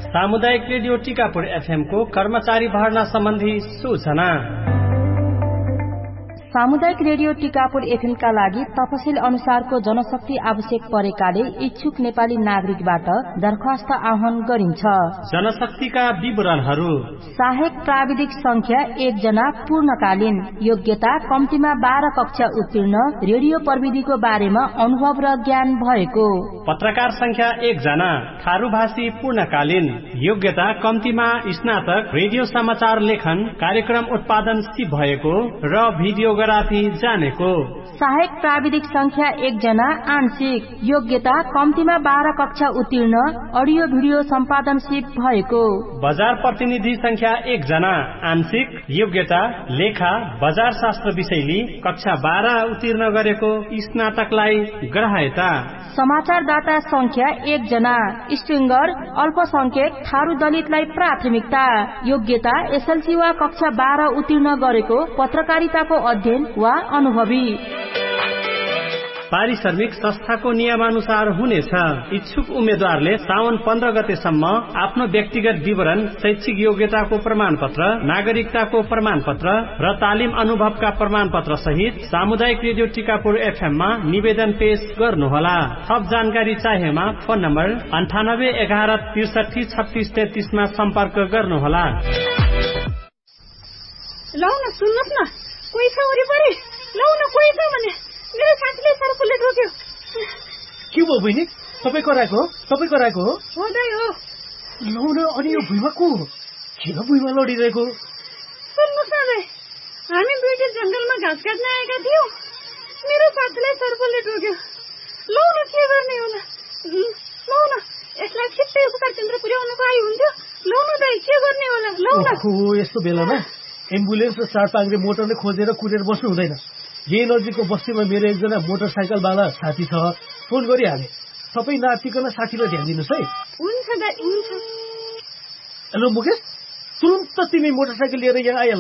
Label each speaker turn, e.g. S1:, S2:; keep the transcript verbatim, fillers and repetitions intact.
S1: सामुदायिक radio Tikapur FM को कर्मचारी भर्ना सम्बन्धी सूचना।
S2: सामुदायिक रेडियो टिकापुर एफएम का लागि तपसिल अनुसारको जनशक्ति आवश्यक परेकाले इच्छुक नेपाली नागरिकबाट दरखास्त आह्वान गरिन्छ।
S1: जनशक्तिका विवरणहरू:
S2: सहायक प्राविधिक संख्या एक जना पूर्णकालीन, योग्यता कम्तीमा बाह्र कक्षा उत्तीर्ण, रेडियो प्रविधिको बारेमा अनुभव र ज्ञान भएको।
S1: पत्रकार संख्या एक जना थारू भाषी पूर्णकालीन, योग्यता कम्तीमा स्नातक, रेडियो समाचार लेखन, कार्यक्रम उत्पादन सिप भएको र भिडियोग्राफी जानेको।
S2: सहायक प्राविधिक संख्या एक जना आंशिक, योग्यता कम्तीमा बाह्र कक्षा उत्तीर्ण, अडियो भिडियो सम्पादन सिप भएको।
S1: बजार प्रतिनिधि संख्या एक जना आंशिक, योग्यता लेखा बजार शास्त्र विषयली, कक्षा बाह्र उत्तीर्ण गरेको, स्नातकलाई ग्राह्यता।
S2: समाचारदाता संख्या एक जना स्ट्रिङ्गर, अल्पसंख्यक, थारू दलितलाई प्राथमिकता, योग्यता एसएलसी वा कक्षा बाह्र उत्तीर्ण गरेको, पत्रकारिताको अध्ययन वा अनुभवी।
S1: पारिश्रमिक संस्थाको नियमानुसार हुनेछ। इच्छुक उम्मेद्वारले साउन पन्ध्र गतेसम्म आफ्नो व्यक्तिगत विवरण, शैक्षिक योग्यताको प्रमाण पत्र, नागरिकताको प्रमाण पत्र र तालिम अनुभवका प्रमाण पत्र सहित सामुदायिक रेडियो टिकापुर एफएम मा निवेदन पेश गर्नुहोला। थप जानकारी चाहिएमा फोन नम्बर अन्ठानब्बे एघार त्रिसठी छत्तीस तेत्तीस मा सम्पर्क गर्नुहोला।
S3: लौ न सुन्नुहोस् न, कोही छ वरिपरि? लौ न कोही छ भने मेरो साथीले सर्पले टोक्यो।
S4: के भयो बहिनी? तपाईँ कराएको हो? तपाईँ कराएको हो?
S3: हो दाइ हो।
S4: लौ न, अनि यो भुइँमा को हो? किन भुइँमा लडिरहेको?
S3: सुन्नुहोस् न दाइ, हामी ब्रिटिस जंगलमा घाँस काट्न आएका थियौँ। मेरो साथीलाई सर्पले टोक्यो। लौ न के गर्ने होला? लौ न, यसलाई छिट्टै उपचार केन्द्र पुर्याउनुको आइ हुन्थ्यो। लौ न दाइ, के गर्ने होला? लौ न।
S4: ओहो, यस्तो बेलामा एम्बुलेन्स र चार पाङ्ग्रे मोटरले खोजेर कुरेर बस्नु हुँदैन। यही नजिकको बस्तीमा मेरो एकजना मोटरसाइकल वाला साथी छ, फोन गरिहाले। तपाईँ नातिकन साथीलाई ध्यान दिनुहोस् है।
S3: हुन्छ दाइ, हुन्छ।
S4: हेलो मुकेश, तुरुन्त तिमी मोटरसाइकल लिएर यहाँ आइहाल।